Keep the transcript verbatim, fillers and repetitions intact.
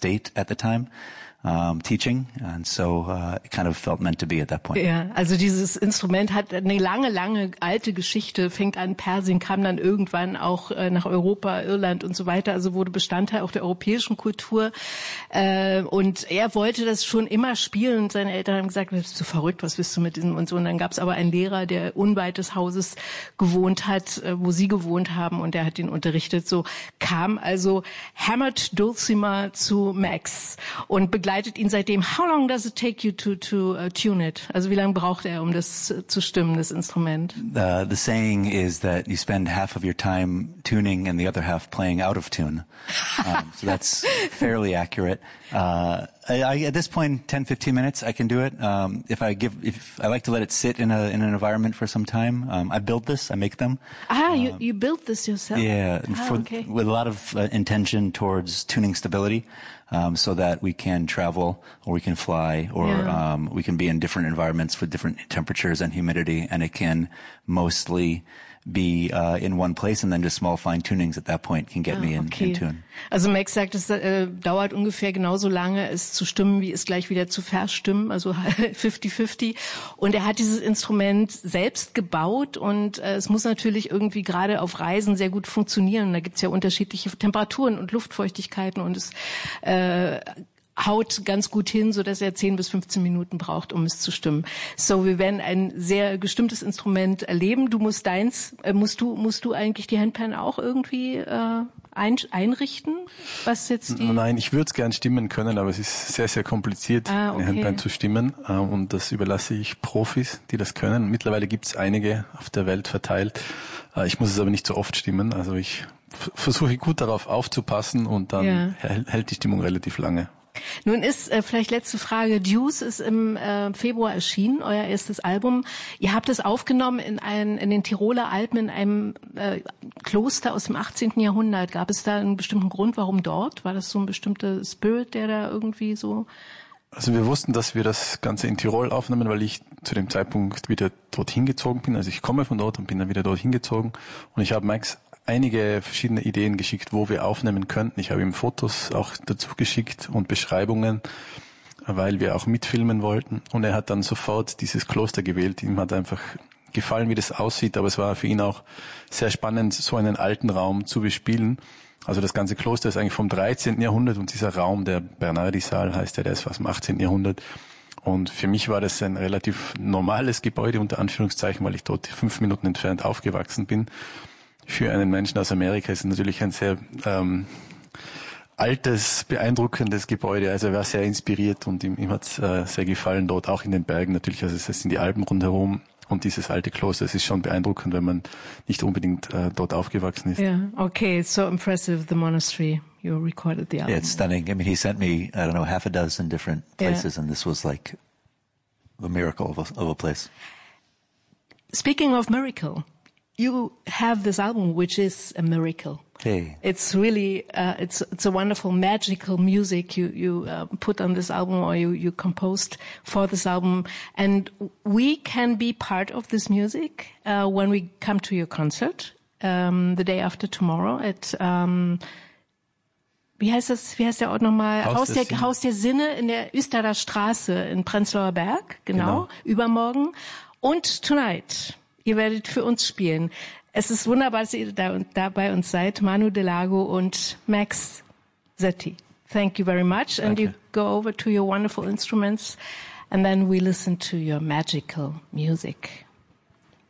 state at the time. Um, teaching, and so uh, it kind of felt meant to be at that point. Ja, also dieses Instrument hat eine lange, lange alte Geschichte, fängt an Persien, kam dann irgendwann auch äh, nach Europa, Irland und so weiter, also wurde Bestandteil auch der europäischen Kultur. Äh, und er wollte das schon immer spielen und seine Eltern haben gesagt, bist du verrückt, was willst du mit diesem und so. Und dann gab es aber einen Lehrer, der unweit des Hauses gewohnt hat, äh, wo sie gewohnt haben, und der hat ihn unterrichtet. So kam also Hammered Dulcimer zu Max und begleitet ihn seitdem. How long does it take you to to uh, tune it? Also wie lange braucht er, um das uh, zu stimmen, das Instrument? Uh, the saying is that you spend half of your time tuning and the other half playing out of tune. Um, so that's fairly accurate. Uh, I, I, at this point, ten, fifteen minutes, I can do it. Um, if I give, if I like to let it sit in a in an environment for some time. Um, I build this, I make them. Ah, um, you you built this yourself? Yeah, ah, for, okay. with a lot of uh, intention towards tuning stability. Um, so that we can travel or we can fly or yeah. um, we can be in different environments with different temperatures and humidity, and it can mostly be uh, in one place, and then just small fine tunings at that point can get ah, me in, okay. in tune. Also Max sagt, es äh, dauert ungefähr genauso lange, es zu stimmen, wie es gleich wieder zu verstimmen, also fifty fifty. Und er hat dieses Instrument selbst gebaut, und äh, es muss natürlich irgendwie gerade auf Reisen sehr gut funktionieren. Da gibt's ja unterschiedliche Temperaturen und Luftfeuchtigkeiten, und es äh, haut ganz gut hin, so dass er zehn bis fünfzehn Minuten braucht, um es zu stimmen. So, wir werden ein sehr gestimmtes Instrument erleben. Du musst deins, äh, musst du, musst du eigentlich die Handpan auch irgendwie äh, ein, einrichten? Was jetzt die? Nein, ich würde es gern stimmen können, aber es ist sehr, sehr kompliziert, ah, okay. eine Handpan zu stimmen. Äh, und das überlasse ich Profis, die das können. Mittlerweile gibt es einige auf der Welt verteilt. Äh, ich muss es aber nicht so oft stimmen. Also ich f- versuche gut darauf aufzupassen, und dann ja. hält, hält die Stimmung relativ lange. Nun ist, äh, vielleicht letzte Frage, Deuce ist im äh, Februar erschienen, euer erstes Album. Ihr habt es aufgenommen in, ein, in den Tiroler Alpen in einem äh, Kloster aus dem achtzehnten Jahrhundert. Gab es da einen bestimmten Grund, warum dort? War das so ein bestimmter Spirit, der da irgendwie so... Also wir wussten, dass wir das Ganze in Tirol aufnehmen, weil ich zu dem Zeitpunkt wieder dorthin gezogen bin. Also ich komme von dort und bin dann wieder dorthin gezogen. Und ich habe Max einige verschiedene Ideen geschickt, wo wir aufnehmen könnten. Ich habe ihm Fotos auch dazu geschickt und Beschreibungen, weil wir auch mitfilmen wollten. Und er hat dann sofort dieses Kloster gewählt. Ihm hat einfach gefallen, wie das aussieht, aber es war für ihn auch sehr spannend, so einen alten Raum zu bespielen. Also das ganze Kloster ist eigentlich vom dreizehnten Jahrhundert, und dieser Raum, der Bernardi-Saal heißt der, der ist aus dem achtzehnten Jahrhundert. Und für mich war das ein relativ normales Gebäude, unter Anführungszeichen, weil ich dort fünf Minuten entfernt aufgewachsen bin. Für einen Menschen aus Amerika ist es natürlich ein sehr ähm, altes, beeindruckendes Gebäude. Also er war sehr inspiriert, und ihm, ihm hat es äh, sehr gefallen dort, auch in den Bergen natürlich. Also es sind die Alpen rundherum, und dieses alte Kloster, es ist schon beeindruckend, wenn man nicht unbedingt äh, dort aufgewachsen ist. Yeah, okay, it's so impressive, the monastery. You recorded the album. Yeah, it's stunning. I mean, he sent me, I don't know, half a dozen different places, yeah. and this was like a miracle of a, of a place. Speaking of miracle, you have this album, which is a miracle. Hey. It's really, uh, it's, it's a wonderful magical music you, you, uh, put on this album, or you, you composed for this album. And we can be part of this music, uh, when we come to your concert, um, the day after tomorrow at, um, wie heißt das, wie heißt der Ort nochmal? Haus, Haus der, der, Haus der Sinne in der Österer Straße in Prenzlauer Berg, genau, genau. Übermorgen. Und Tonight. Ihr werdet für uns spielen. Es ist wunderbar, dass ihr da, da bei uns seid, Manu Delago und Max Setti. Thank you very much. And Danke. you go over to your wonderful instruments, and then we listen to your magical music.